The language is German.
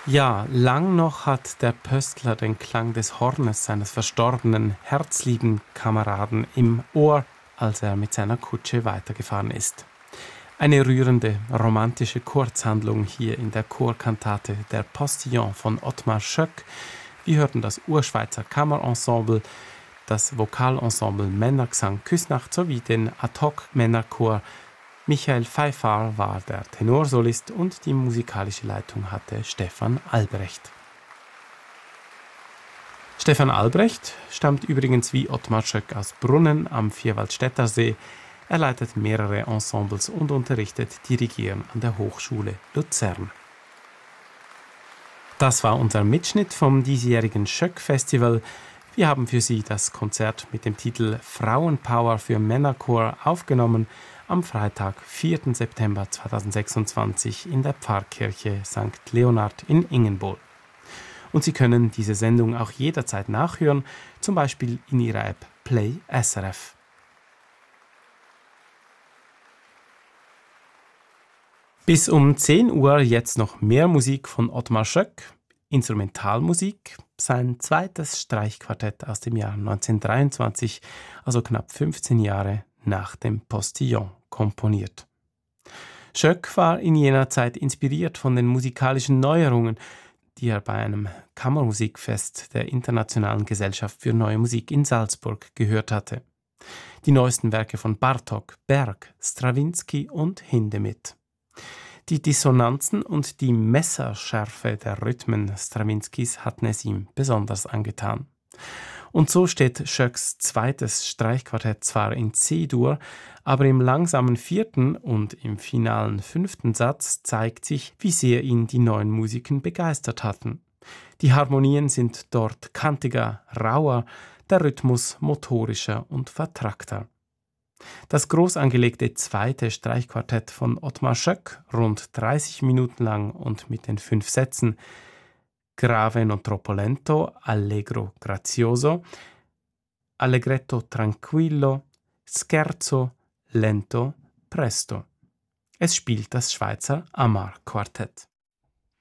Ja, lang noch hat der Pöstler den Klang des Hornes seines verstorbenen, herzlieben Kameraden im Ohr, als er mit seiner Kutsche weitergefahren ist. Eine rührende, romantische Kurzhandlung hier in der Chorkantate Der Postillon von Ottmar Schöck. Wir hörten das Urschweizer Kammerensemble, das Vokalensemble Männergesang Küsnacht sowie den Ad-hoc-Männerchor. Michael Pfeiffer war der Tenorsolist und die musikalische Leitung hatte Stefan Albrecht. Stefan Albrecht stammt übrigens wie Ottmar Schöck aus Brunnen am Vierwaldstätter See. Er leitet mehrere Ensembles und unterrichtet Dirigieren an der Hochschule Luzern. Das war unser Mitschnitt vom diesjährigen Schöck-Festival. Wir haben für Sie das Konzert mit dem Titel Frauenpower für Männerchor aufgenommen am Freitag, 4. September 2026 in der Pfarrkirche St. Leonhard in Ingenbohl. Und Sie können diese Sendung auch jederzeit nachhören, zum Beispiel in Ihrer App Play SRF. Bis um 10 Uhr jetzt noch mehr Musik von Ottmar Schöck, Instrumentalmusik, sein zweites Streichquartett aus dem Jahr 1923, also knapp 15 Jahre nach dem Postillon komponiert. Schöck war in jener Zeit inspiriert von den musikalischen Neuerungen, die er bei einem Kammermusikfest der Internationalen Gesellschaft für Neue Musik in Salzburg gehört hatte. Die neuesten Werke von Bartók, Berg, Strawinsky und Hindemith. Die Dissonanzen und die Messerschärfe der Rhythmen Strawinskys hatten es ihm besonders angetan. Und so steht Schöcks zweites Streichquartett zwar in C-Dur, aber im langsamen 4. und im finalen 5. Satz zeigt sich, wie sehr ihn die neuen Musiken begeistert hatten. Die Harmonien sind dort kantiger, rauer, der Rhythmus motorischer und vertrackter. Das groß angelegte zweite Streichquartett von Ottmar Schöck, rund 30 Minuten lang und mit den 5 Sätzen Grave non troppo lento, allegro grazioso, allegretto tranquillo, scherzo, lento, presto. Es spielt das Schweizer Amar-Quartett.